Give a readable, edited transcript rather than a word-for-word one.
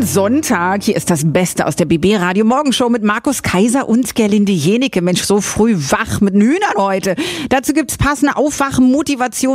Sonntag. Hier ist das Beste aus der BB Radio Morgenshow mit Markus Kaiser und Gerlinde Jenike. Mensch, so früh wach mit den Hühnern heute. Dazu gibt's passende Aufwachen, Motivation